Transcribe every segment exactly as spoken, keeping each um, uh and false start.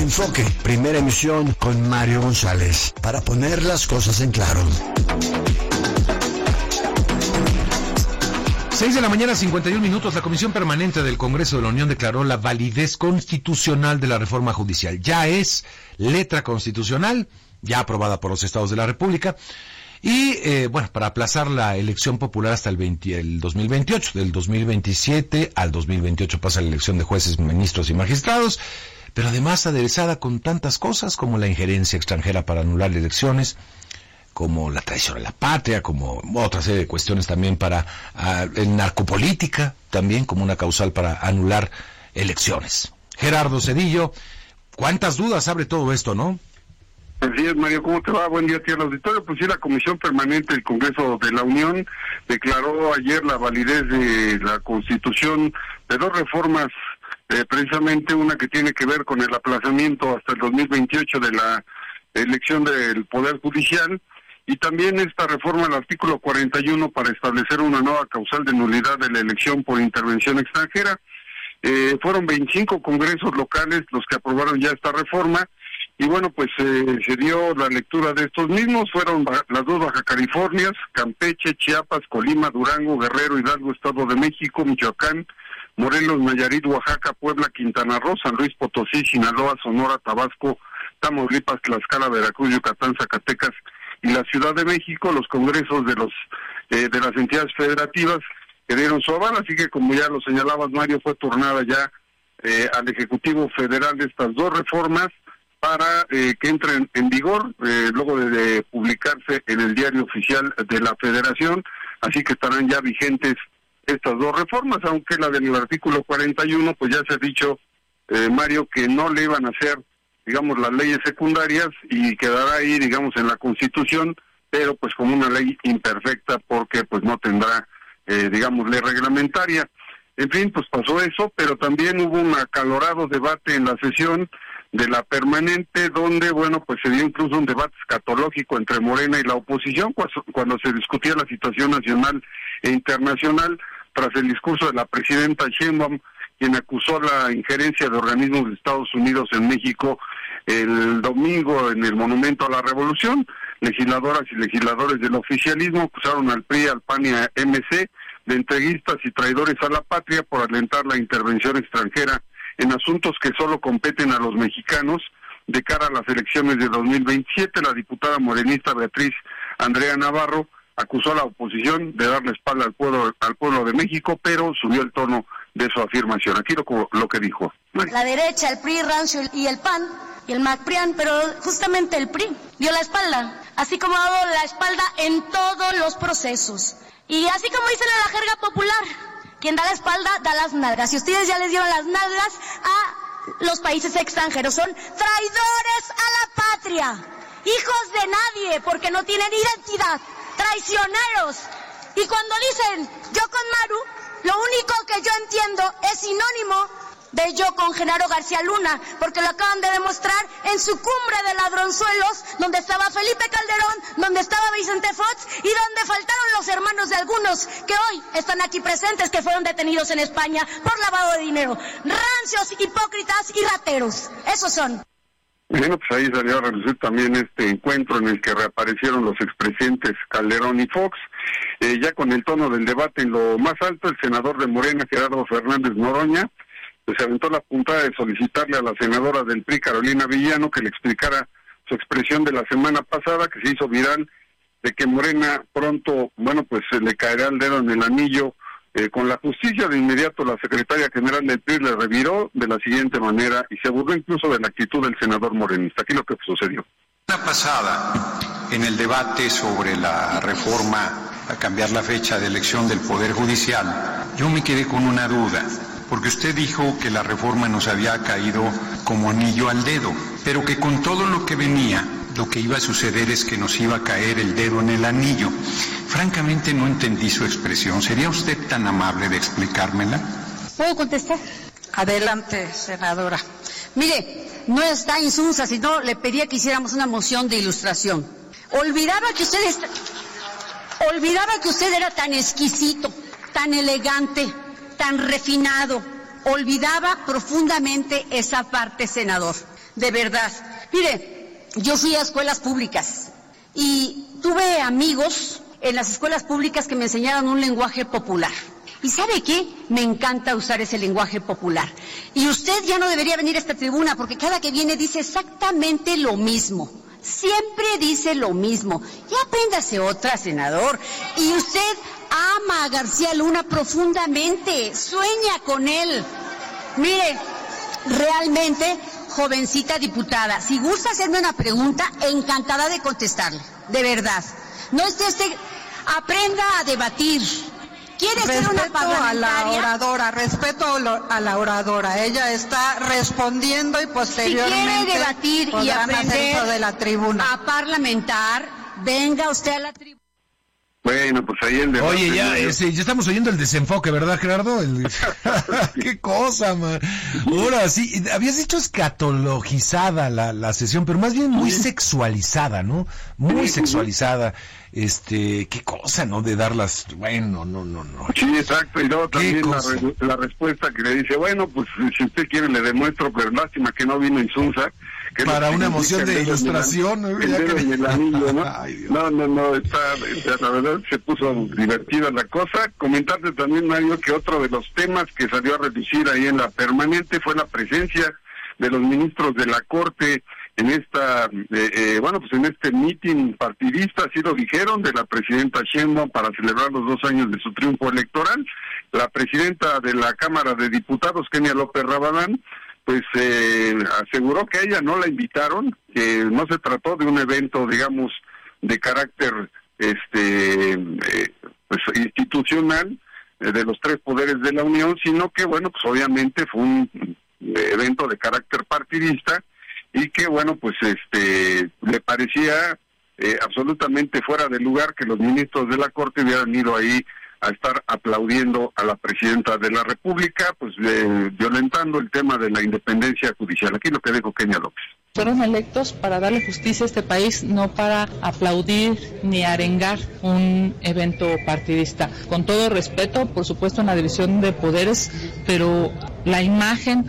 Enfoque, primera emisión con Mario González, para poner las cosas en claro. seis de la mañana, cincuenta y un minutos. La Comisión Permanente del Congreso de la Unión declaró la validez constitucional de la reforma judicial. Ya es letra constitucional, ya aprobada por los Estados de la República. Y, eh, bueno, para aplazar la elección popular hasta el, veinte, el dos mil veintiocho. Del dos mil veintisiete al dos mil veintiocho pasa la elección de jueces, ministros y magistrados. Pero además aderezada con tantas cosas como la injerencia extranjera para anular elecciones, como la traición a la patria, como otra serie de cuestiones también para uh, en narcopolítica, también como una causal para anular elecciones. Gerardo Zedillo, ¿cuántas dudas abre todo esto, no? Así es, Mario, ¿cómo te va? Buen día a ti al auditorio. Pues sí, la Comisión Permanente del Congreso de la Unión declaró ayer la validez de la Constitución de dos reformas, eh, precisamente una que tiene que ver con el aplazamiento hasta el dos mil veintiocho de la elección del Poder Judicial, y también esta reforma al artículo cuarenta y uno para establecer una nueva causal de nulidad de la elección por intervención extranjera. Eh, fueron veinticinco congresos locales los que aprobaron ya esta reforma, y bueno, pues eh, se dio la lectura de estos mismos. Fueron las dos Baja Californias, Campeche, Chiapas, Colima, Durango, Guerrero, Hidalgo, Estado de México, Michoacán, Morelos, Nayarit, Oaxaca, Puebla, Quintana Roo, San Luis Potosí, Sinaloa, Sonora, Tabasco, Tamaulipas, Tlaxcala, Veracruz, Yucatán, Zacatecas y la Ciudad de México. Los congresos de los eh, de las entidades federativas que dieron su aval, así que como ya lo señalabas, Mario, fue turnada ya eh, al Ejecutivo Federal de estas dos reformas para eh, que entren en vigor eh, luego de, de publicarse en el Diario Oficial de la Federación, así que estarán ya vigentes estas dos reformas, aunque la del artículo cuarenta y uno, pues ya se ha dicho, eh, Mario, que no le iban a hacer, digamos, las leyes secundarias y quedará ahí, digamos, en la Constitución, pero pues como una ley imperfecta porque pues no tendrá, eh, digamos, ley reglamentaria. En fin, pues pasó eso, pero también hubo un acalorado debate en la sesión de la permanente, donde, bueno, pues se dio incluso un debate escatológico entre Morena y la oposición, cuando se discutía la situación nacional e internacional, tras el discurso de la presidenta Sheinbaum, quien acusó la injerencia de organismos de Estados Unidos en México el domingo en el Monumento a la Revolución. Legisladoras y legisladores del oficialismo acusaron al P R I, al P A N y a M C de entreguistas y traidores a la patria por alentar la intervención extranjera en asuntos que solo competen a los mexicanos. De cara a las elecciones de dos mil veintisiete, la diputada morenista Beatriz Andrea Navarro acusó a la oposición de darle espalda al pueblo al pueblo de México, pero subió el tono de su afirmación. Aquí lo, lo que dijo. La derecha, el P R I, Rancio y el P A N y el MacPrian, pero justamente el P R I dio la espalda, así como ha dado la espalda en todos los procesos. Y así como dicen en la jerga popular, quien da la espalda da las nalgas. Y ustedes ya les dieron las nalgas a los países extranjeros. Son traidores a la patria, hijos de nadie, porque no tienen identidad, traicioneros. Y cuando dicen yo con Maru, lo único que yo entiendo es sinónimo de yo con Genaro García Luna, porque lo acaban de demostrar en su cumbre de ladronzuelos, donde estaba Felipe Calderón, donde estaba Vicente Fox y donde faltaron los hermanos de algunos que hoy están aquí presentes, que fueron detenidos en España por lavado de dinero. Rancios, hipócritas y rateros, esos son. Bueno, pues ahí salió a relucir también este encuentro en el que reaparecieron los expresidentes Calderón y Fox. Eh, ya con el tono del debate en lo más alto, el senador de Morena, Gerardo Fernández Noroña, pues se aventó la puntada de solicitarle a la senadora del P R I, Carolina Villano, que le explicara su expresión de la semana pasada, que se hizo viral, de que Morena pronto, bueno, pues se le caerá el dedo en el anillo eh, con la justicia. De inmediato la secretaria general del P R I le reviró de la siguiente manera y se burló incluso de la actitud del senador morenista. Aquí lo que sucedió. La semana pasada, en el debate sobre la reforma a cambiar la fecha de elección del Poder Judicial, yo me quedé con una duda, porque usted dijo que la reforma nos había caído como anillo al dedo, pero que con todo lo que venía, lo que iba a suceder es que nos iba a caer el dedo en el anillo. Francamente no entendí su expresión. ¿Sería usted tan amable de explicármela? ¿Puedo contestar? Adelante, senadora. Mire, no está insulsa, sino le pedía que hiciéramos una moción de ilustración. Olvidaba que usted est... olvidaba que usted era tan exquisito, tan elegante, tan refinado, olvidaba profundamente esa parte, senador. De verdad. Mire, yo fui a escuelas públicas y tuve amigos en las escuelas públicas que me enseñaron un lenguaje popular. ¿Y sabe qué? Me encanta usar ese lenguaje popular. Y usted ya no debería venir a esta tribuna porque cada que viene dice exactamente lo mismo. Siempre dice lo mismo. Ya apréndase otra, senador. Y usted ama a García Luna profundamente. Sueña con él. Mire, realmente, jovencita diputada, si gusta hacerme una pregunta, encantada de contestarle. De verdad. No esté este... Aprenda a debatir. ¿Quiere ser una parlamentaria? A la oradora, respeto a la oradora. Ella está respondiendo y posteriormente si quiere debatir y aprender de la tribuna. A parlamentar, venga usted a la tribuna. Bueno, pues ahí el debate. Oye, ya, ese, ya estamos oyendo el desenfoque, ¿verdad, Gerardo? El... ¡Qué cosa, man! Ahora sí, habías dicho escatologizada la, la sesión, pero más bien muy sexualizada, ¿no? Muy sexualizada. Este, qué cosa, ¿no? De darlas, bueno, no, no, no. Sí, exacto, y luego también la, re, la respuesta que le dice, bueno, pues si usted quiere le demuestro, pero lástima que no vino Insunza. Que para una moción de ilustración. El dedo en el anillo, ¿no? Ay, no, no, no, está, la verdad se puso divertida la cosa. Comentarte también, Mario, que otro de los temas que salió a reducir ahí en la permanente fue la presencia de los ministros de la Corte en esta, eh, eh, bueno, pues en este meeting partidista, así lo dijeron, de la presidenta Sheinbaum para celebrar los dos años de su triunfo electoral. La presidenta de la Cámara de Diputados, Kenia López Rabadán, pues eh, aseguró que a ella no la invitaron, que no se trató de un evento, digamos, de carácter este eh, pues institucional eh, de los tres poderes de la Unión, sino que, bueno, pues obviamente fue un evento de carácter partidista y que, bueno, pues este le parecía eh, absolutamente fuera de lugar que los ministros de la Corte hubieran ido ahí a estar aplaudiendo a la presidenta de la República, pues eh, violentando el tema de la independencia judicial. Aquí lo que dijo Kenia López. Fueron electos para darle justicia a este país, no para aplaudir ni arengar un evento partidista. Con todo respeto, por supuesto, en la división de poderes, pero la imagen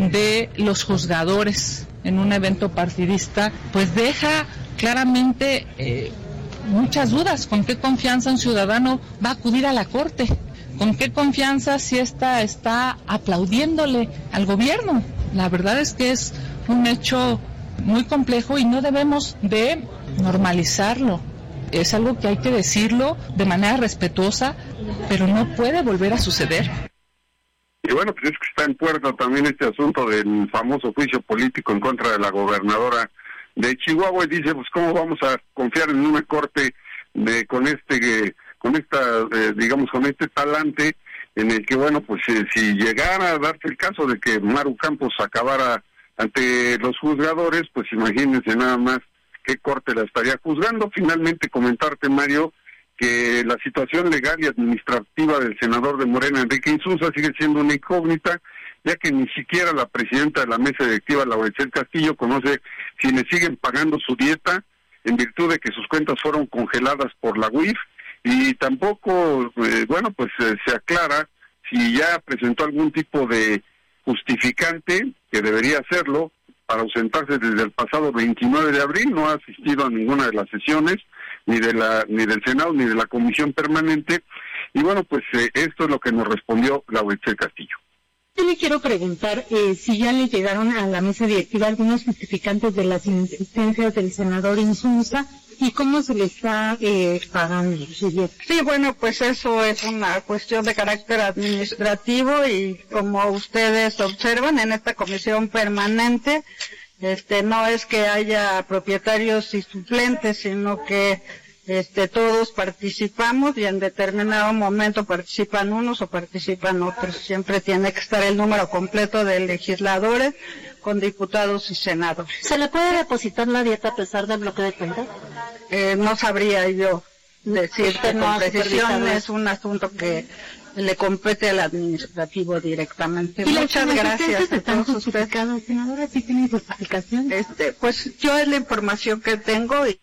de los juzgadores en un evento partidista, pues deja claramente eh, muchas dudas. ¿Con qué confianza un ciudadano va a acudir a la Corte? ¿Con qué confianza si ésta está aplaudiéndole al gobierno? La verdad es que es un hecho muy complejo y no debemos de normalizarlo. Es algo que hay que decirlo de manera respetuosa, pero no puede volver a suceder. Y bueno, pues es que está en puerta también este asunto del famoso juicio político en contra de la gobernadora de Chihuahua, y dice, pues cómo vamos a confiar en una corte de con este con esta eh, digamos con este talante en el que, bueno, pues eh, si llegara a darse el caso de que Maru Campos acabara ante los juzgadores, pues imagínense nada más qué corte la estaría juzgando. Finalmente comentarte, Mario, que la situación legal y administrativa del senador de Morena, Enrique Insunza, sigue siendo una incógnita, ya que ni siquiera la presidenta de la mesa directiva, Laurel Castillo, conoce si le siguen pagando su dieta en virtud de que sus cuentas fueron congeladas por la U I F, y tampoco, eh, bueno, pues eh, se aclara si ya presentó algún tipo de justificante, que debería hacerlo, para ausentarse desde el pasado veintinueve de abril, no ha asistido a ninguna de las sesiones, ni de la ni del Senado, ni de la Comisión Permanente, y bueno, pues eh, esto es lo que nos respondió Laurel Castillo. Yo le quiero preguntar eh, si ya le llegaron a la mesa directiva algunos justificantes de las insistencias del senador Insunza y cómo se le está eh, pagando. Sí, bueno, pues eso es una cuestión de carácter administrativo y como ustedes observan en esta comisión permanente, este no es que haya propietarios y suplentes, sino que Este, todos participamos y en determinado momento participan unos o participan otros. Siempre tiene que estar el número completo de legisladores con diputados y senadores. ¿Se le puede depositar la dieta a pesar del bloqueo de cuentas? Eh, no sabría yo decirte no con precisión, es un asunto que le compete al administrativo directamente. ¿Y Muchas gracias a todos ustedes. Senadora, ¿sí tiene justificación? Este, pues yo es la información que tengo y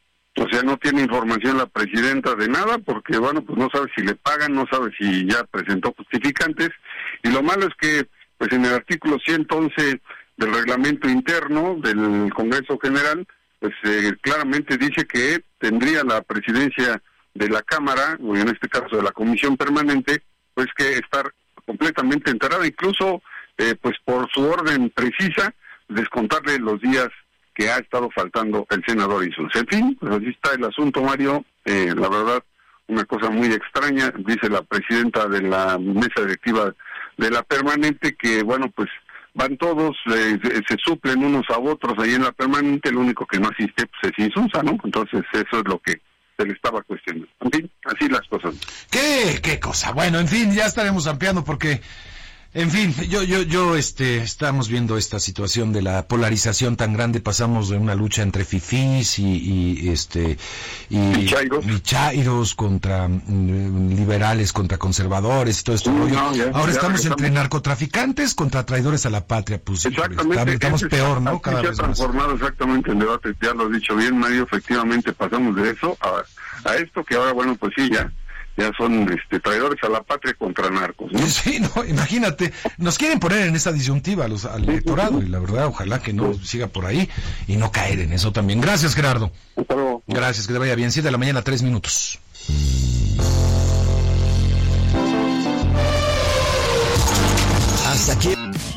O sea, no tiene información la presidenta de nada, porque, bueno, pues no sabe si le pagan, no sabe si ya presentó justificantes, Y lo malo es que, pues en el artículo ciento once del reglamento interno del Congreso General, pues eh, claramente dice que tendría la presidencia de la Cámara, o en este caso de la Comisión Permanente, pues que estar completamente enterada, incluso eh, pues por su orden precisa, descontarle los días que ha estado faltando el senador Insunza. En fin, pues así está el asunto, Mario. Eh, la verdad, una cosa muy extraña, dice la presidenta de la mesa directiva de la Permanente, que bueno, pues van todos, eh, se suplen unos a otros ahí en la Permanente, lo único que no asiste pues es Insunza, ¿no? Entonces eso es lo que se le estaba cuestionando. En fin, así las cosas. ¿Qué? ¿Qué cosa? Bueno, en fin, ya estaremos ampliando porque... En fin, yo, yo, yo, este, estamos viendo esta situación de la polarización tan grande, pasamos de una lucha entre fifís y, y este, y, y chairos contra mm, liberales, contra conservadores y todo esto. Uh, no, ya, Ahora ya, estamos ya, entre estamos... narcotraficantes contra traidores a la patria, pues. Exactamente. Estamos es, peor, ¿no? Cada se vez ha transformado más. Exactamente el debate, ya lo has dicho bien, Mario, efectivamente pasamos de eso a, a esto que ahora, bueno, pues sí, ya. Ya son este, traidores a la patria contra narcos, ¿no? Sí, no, imagínate, nos quieren poner en esa disyuntiva los, al sí, electorado, sí, sí. Y la verdad, ojalá que no sí. siga por ahí y no caer en eso también. Gracias, Gerardo. Hasta luego. Gracias, que te vaya bien. Siete de la mañana, tres minutos. Hasta aquí.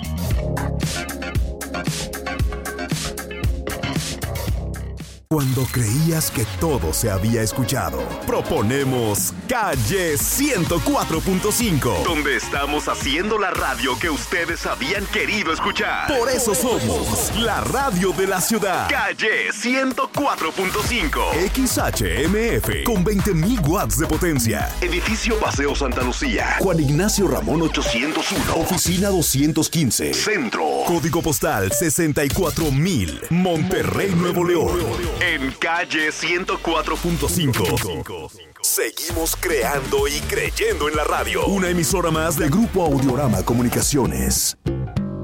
Cuando creías que todo se había escuchado, proponemos Calle ciento cuatro punto cinco, donde estamos haciendo la radio que ustedes habían querido escuchar. Por eso somos la radio de la ciudad. Calle ciento cuatro punto cinco. X H M F con veinte mil watts de potencia. Edificio Paseo Santa Lucía. Juan Ignacio Ramón ochocientos uno. Oficina doscientos quince. Centro. Código postal sesenta y cuatro mil. Monterrey, Nuevo León. En Calle ciento cuatro punto cinco. Seguimos creando y creyendo en la radio. Una emisora más del Grupo Audiorama Comunicaciones.